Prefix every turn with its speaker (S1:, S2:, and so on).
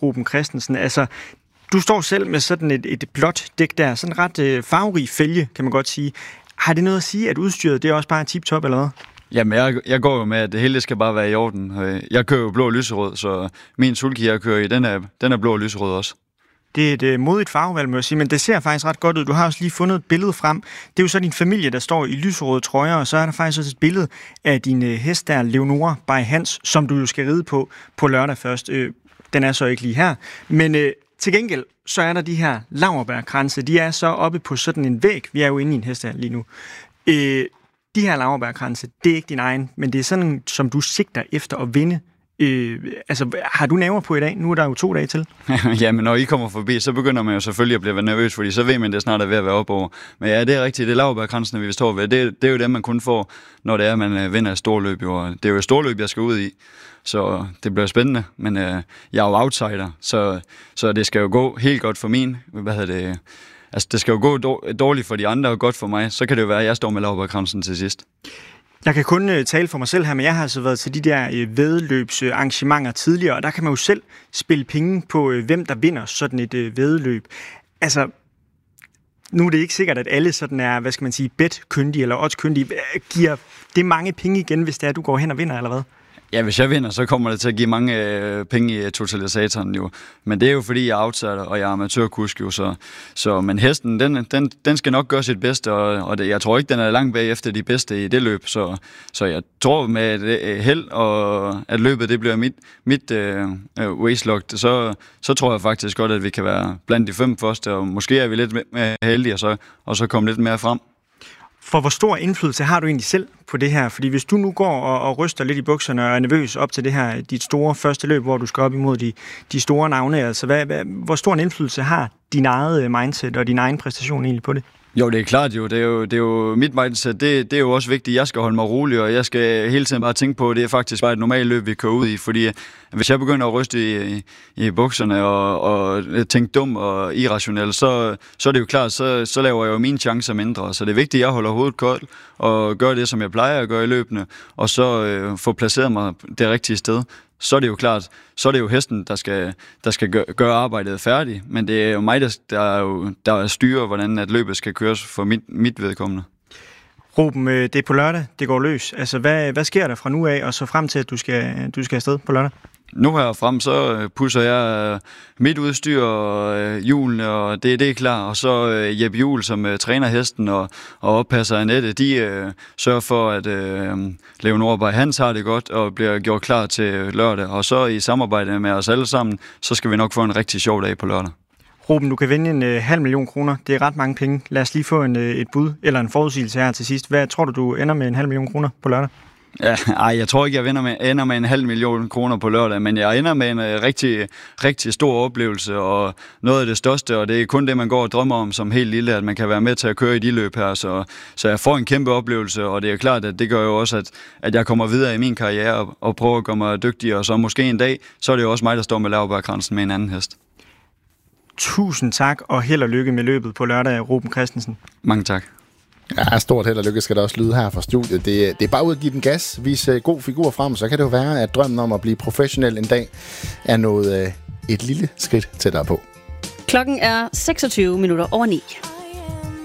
S1: Ruben Christensen. Altså, du står selv med sådan et blåt dæk der, sådan ret farverig fælge, kan man godt sige. Har det noget at sige, at udstyret det er også bare tip-top, eller hvad?
S2: Jamen, jeg går jo med, at det hele skal bare være i orden. Jeg kører jo blå og lyserød, så min sulky, jeg kører i, den er blå og lyserød også.
S1: Det er et modigt farvevalg, må jeg sige, men det ser faktisk ret godt ud. Du har også lige fundet et billede frem. Det er jo så din familie, der står i lyserøde trøjer, og så er der faktisk også et billede af din hest der, Leonora by Hans, som du jo skal ride på lørdag først. Den er så ikke lige her. Men til gengæld, så er der de her laurbærkranse. De er så oppe på sådan en væg. Vi er jo inde i en hest her lige nu. De her laurbærkranse, det er ikke din egen, men det er sådan, som du sigter efter at vinde. Altså, har du nerver på i dag? Nu er der jo 2 dage til.
S2: Jamen, når I kommer forbi, så begynder man jo selvfølgelig at blive nervøs, fordi så ved man, at det snart er ved at være op over. Men ja, det er rigtigt. Det er laurbærkransene, vi står ved. Det er jo dem, man kun får, når det er, at man vinder et storløb. Det er jo et storløb, jeg skal ud i. Så det bliver spændende. Men jeg er jo outsider, så det skal jo gå helt godt for min. Altså, det skal jo gå dårligt for de andre og godt for mig. Så kan det jo være, at jeg står med laurbærkransen til sidst.
S1: Jeg kan kun tale for mig selv her, men jeg har altså været til de der væddeløbsarrangementer tidligere, og der kan man jo selv spille penge på, hvem der vinder sådan et væddeløb. Altså, nu er det ikke sikkert, at alle sådan er, hvad skal man sige, bet-kyndige eller odds-kyndige. Giver det mange penge igen, hvis det er, at du går hen og vinder, eller hvad?
S2: Ja, hvis jeg vinder, så kommer det til at give mange penge i totalisatoren jo. Men det er jo fordi, jeg er outsider, og jeg er amatørkusk jo. Men hesten, den skal nok gøre sit bedste, og jeg tror ikke, den er langt bag efter de bedste i det løb. Så jeg tror med held, og at løbet det bliver mit waistlocked, så tror jeg faktisk godt, at vi kan være blandt de 5 første, og måske er vi lidt mere heldige, og så komme lidt mere frem.
S1: For hvor stor indflydelse har du egentlig selv på det her? Fordi hvis du nu går og ryster lidt i bukserne og er nervøs op til det her, dit store første løb, hvor du skal op imod de store navne, altså hvor stor en indflydelse har din eget mindset og din egen præstation egentlig på det?
S2: Jo, det er klart jo. Det er jo mit mindset. Det er jo også vigtigt. Jeg skal holde mig rolig, og jeg skal hele tiden bare tænke på, at det er faktisk bare et normalt løb, vi kører ud i. Fordi hvis jeg begynder at ryste i bukserne og tænke dum og irrationelt, så er det jo klart, så laver jeg jo mine chancer mindre. Så det er vigtigt, at jeg holder hovedet koldt og gør det, som jeg plejer at gøre i løbene, og så få placeret mig det rigtige sted. Så er det jo klart, så er det jo hesten, der skal gøre arbejdet færdigt. Men det er jo mig, der styrer, hvordan at løbet skal køres for mit vedkommende.
S1: Ruben, det er på lørdag, det går løs. Altså, hvad sker der fra nu af, og så frem til, at du skal afsted på lørdag?
S2: Nu herfrem, så pusser jeg mit udstyr og hjulene, og det er klar. Og så Jeppe Juhl, som træner hesten og oppasser Annette, de sørger for, at Leonora by Hans har det godt og bliver gjort klar til lørdag. Og så i samarbejde med os alle sammen, så skal vi nok få en rigtig sjov dag på lørdag.
S1: Ruben, du kan vinde 500.000 kroner. Det er ret mange penge. Lad os lige få et bud eller en forudsigelse her til sidst. Hvad tror du ender med 500.000 kroner på lørdag?
S2: Ja, jeg tror ikke, jeg ender med 500.000 kroner på lørdag, men jeg ender med en rigtig, rigtig stor oplevelse, og noget af det største, og det er kun det, man går og drømmer om som helt lille, at man kan være med til at køre i de løb her, så jeg får en kæmpe oplevelse, og det er klart, at det gør jo også, at jeg kommer videre i min karriere og prøver at gøre mig dygtigere, og så måske en dag, så er det jo også mig, der står med laurbærkransen med en anden hest.
S1: Tusind tak, og held og lykke med løbet på lørdag, Ruben Christensen.
S2: Mange tak.
S3: Ja, stort held og lykke skal der også lyde her fra studiet. Det er bare ud at give den gas, vise god figur frem, så kan det jo være, at drømmen om at blive professionel en dag er nået et lille skridt tættere på.
S4: Klokken er 26 minutter over 9.